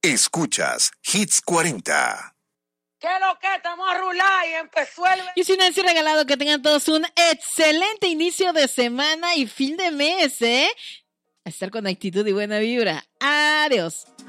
Escuchas Hits 40. ¿Qué lo que? Estamos a rular y empezó el... Yo soy Nancy Regalado, que tengan todos un excelente inicio de semana y fin de mes, ¿eh? A estar con actitud y buena vibra. Adiós.